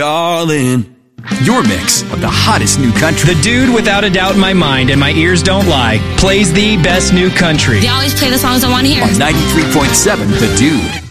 Darling. Your mix of the hottest new country. The dude, without a doubt in my mind, and my ears don't lie, plays the best new country. They always play the songs I want to hear. On 93.7 The Dude.